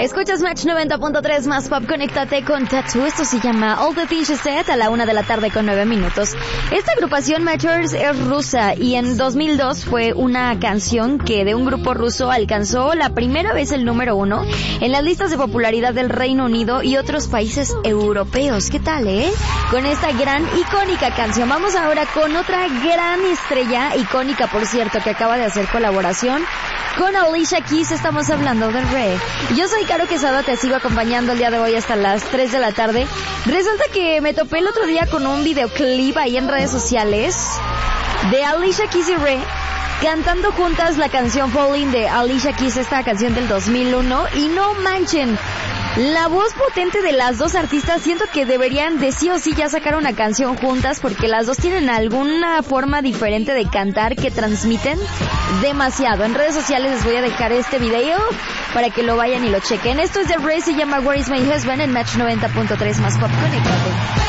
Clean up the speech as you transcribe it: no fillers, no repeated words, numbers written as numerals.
Escuchas Match 90.3 más pop, conéctate con Tattoo. Esto se llama All the Things You Said a la 1:00 con 9 minutos. Esta agrupación Matchers es rusa y en 2002 fue una canción que de un grupo ruso alcanzó la primera vez el número 1 en las listas de popularidad del Reino Unido y otros países europeos. ¿Qué tal, Con esta gran, icónica canción. Vamos ahora con otra gran estrella, icónica por cierto, que acaba de hacer colaboración con Alicia Keys. Estamos hablando de Re. Yo soy Caro Quesada, te sigo acompañando el día de hoy hasta las 3 de la tarde. Resulta que me topé el otro día con un videoclip ahí en redes sociales de Alicia Keys y Re cantando juntas la canción Falling de Alicia Keys, esta canción del 2001, y no manchen, la voz potente de las dos artistas. Siento que deberían de sí o sí ya sacar una canción juntas, porque las dos tienen alguna forma diferente de cantar que transmiten demasiado. En redes sociales les voy a dejar este video para que lo vayan y lo chequen. Esto es de Ray, se llama Where Is My Husband en Match 90.3 más pop, conéctate.